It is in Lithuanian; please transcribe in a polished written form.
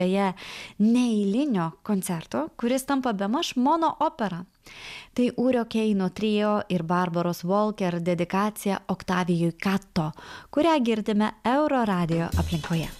neeilinio koncerto, kuris tampa bemaž mono opera. Tai Ūrio Keino trio ir Barbaros Walker dedikacija Oktavijui Kato, kurią girdime Euro radijo aplinkoje.